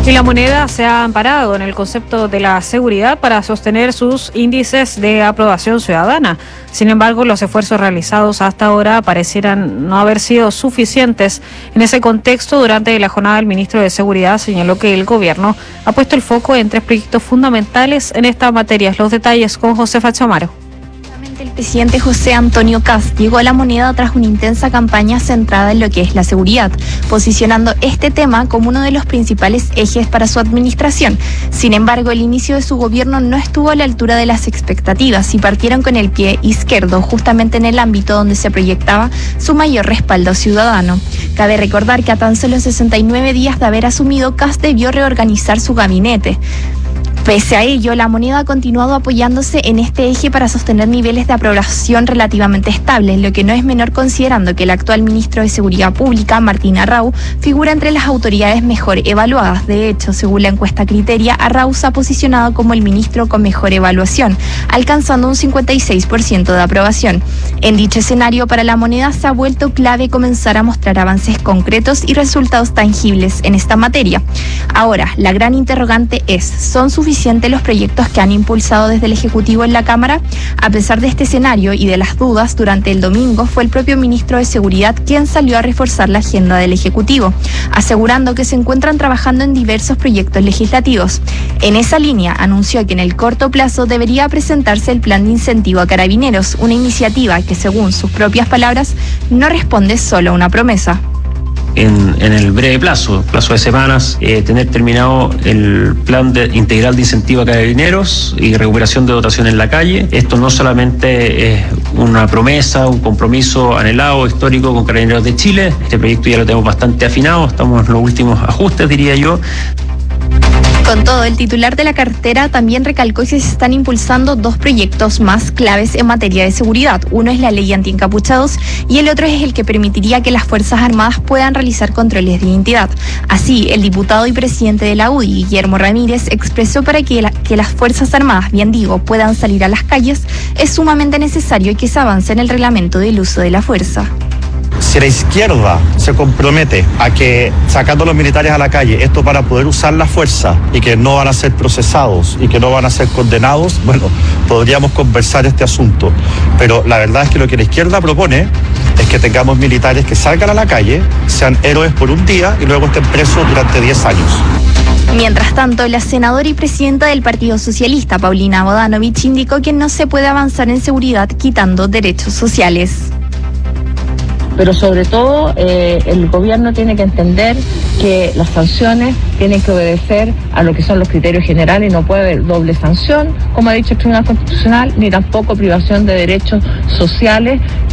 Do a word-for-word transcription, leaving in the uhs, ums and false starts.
Y la moneda se ha amparado en el concepto de la seguridad para sostener sus índices de aprobación ciudadana. Sin embargo, los esfuerzos realizados hasta ahora parecieran no haber sido suficientes. En ese contexto, durante la jornada, el ministro de Seguridad señaló que el gobierno ha puesto el foco en tres proyectos fundamentales en estas materias. Los detalles con Josefa Chamaro. El presidente José Antonio Kast llegó a la moneda tras una intensa campaña centrada en lo que es la seguridad, posicionando este tema como uno de los principales ejes para su administración. Sin embargo, el inicio de su gobierno no estuvo a la altura de las expectativas y partieron con el pie izquierdo, justamente en el ámbito donde se proyectaba su mayor respaldo ciudadano. Cabe recordar que a tan solo sesenta y nueve días de haber asumido, Kast debió reorganizar su gabinete. Pese a ello, la moneda ha continuado apoyándose en este eje para sostener niveles de aprobación relativamente estables, lo que no es menor considerando que el actual ministro de Seguridad Pública, Martín Arrau, figura entre las autoridades mejor evaluadas. De hecho, según la encuesta Criteria, Arrau se ha posicionado como el ministro con mejor evaluación, alcanzando un cincuenta y seis por ciento de aprobación. En dicho escenario, para la moneda se ha vuelto clave comenzar a mostrar avances concretos y resultados tangibles en esta materia. Ahora, la gran interrogante es, ¿son suficientes los proyectos que han impulsado desde el Ejecutivo en la Cámara? A pesar de este escenario y de las dudas, durante el domingo fue el propio ministro de Seguridad quien salió a reforzar la agenda del Ejecutivo, asegurando que se encuentran trabajando en diversos proyectos legislativos. En esa línea, anunció que en el corto plazo debería presentarse el plan de incentivo a carabineros, una iniciativa que, según sus propias palabras, no responde solo a una promesa. En, en el breve plazo, plazo de semanas, eh, tener terminado el plan de, integral de incentivo a carabineros y recuperación de dotación en la calle. Esto no solamente es una promesa, un compromiso anhelado, histórico con Carabineros de Chile. Este proyecto ya lo tenemos bastante afinado, estamos en los últimos ajustes, diría yo. Con todo, el titular de la cartera también recalcó que se están impulsando dos proyectos más claves en materia de seguridad. Uno es la ley antiencapuchados y el otro es el que permitiría que las Fuerzas Armadas puedan realizar controles de identidad. Así, el diputado y presidente de la U D I, Guillermo Ramírez, expresó para que, la, que las Fuerzas Armadas, bien digo, puedan salir a las calles, es sumamente necesario que se avance en el reglamento del uso de la fuerza. Si la izquierda se compromete a que sacando a los militares a la calle, esto para poder usar la fuerza y que no van a ser procesados y que no van a ser condenados, bueno, podríamos conversar este asunto. Pero la verdad es que lo que la izquierda propone es que tengamos militares que salgan a la calle, sean héroes por un día y luego estén presos durante diez años. Mientras tanto, la senadora y presidenta del Partido Socialista, Paulina Bodanovich, indicó que no se puede avanzar en seguridad quitando derechos sociales. Pero sobre todo eh, el gobierno tiene que entender que las sanciones tienen que obedecer a lo que son los criterios generales y no puede haber doble sanción, como ha dicho el Tribunal Constitucional, ni tampoco privación de derechos sociales.